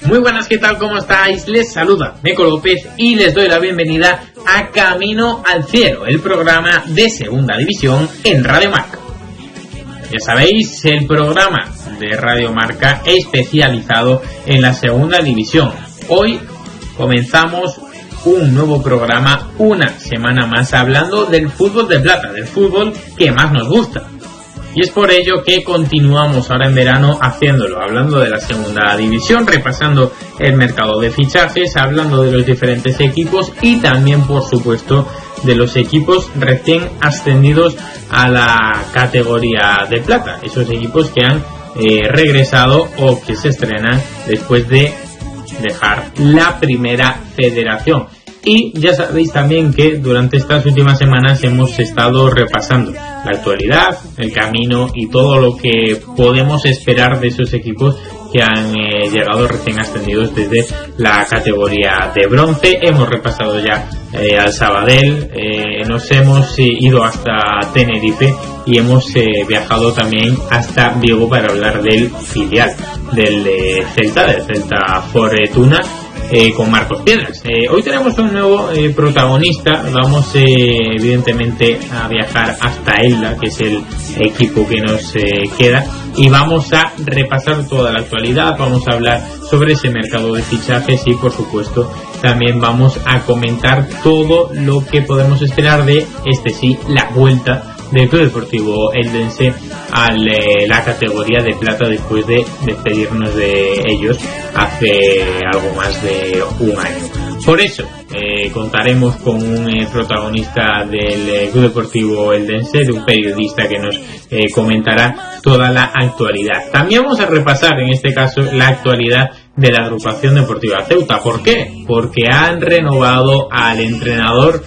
Muy buenas, ¿qué tal? ¿Cómo estáis? Les saluda Meco López y les doy la bienvenida a Camino al Cielo, el programa de Segunda División en Radio Marca. Ya sabéis, el programa de Radio Marca especializado en la Segunda División. Hoy comenzamos un nuevo programa, una semana más, hablando del fútbol de plata, del fútbol que más nos gusta. Y es por ello que continuamos ahora en verano haciéndolo, hablando de la Segunda División, repasando el mercado de fichajes, hablando de los diferentes equipos y también, por supuesto, de los equipos recién ascendidos a la categoría de plata, esos equipos que han regresado o que se estrenan después de dejar la primera federación. Y ya sabéis también que durante estas últimas semanas hemos estado repasando la actualidad, el camino y todo lo que podemos esperar de esos equipos que han llegado recién ascendidos desde la categoría de bronce. Hemos repasado ya al Sabadell, nos hemos ido hasta Tenerife y hemos viajado también hasta Vigo para hablar del filial del Celta Fortuna, con Marcos Piedras. Hoy tenemos un nuevo protagonista. Vamos evidentemente a viajar hasta Elda, que es el equipo que nos queda, y vamos a repasar toda la actualidad, vamos a hablar sobre ese mercado de fichajes y, por supuesto, también vamos a comentar todo lo que podemos esperar de la vuelta del Club Deportivo Eldense a la categoría de plata después de despedirnos de ellos hace algo más de un año. Por eso contaremos con un protagonista del Club Deportivo Eldense, de un periodista que nos comentará toda la actualidad. También vamos a repasar en este caso la actualidad de la agrupación deportiva Ceuta. ¿Por qué? Porque han renovado al entrenador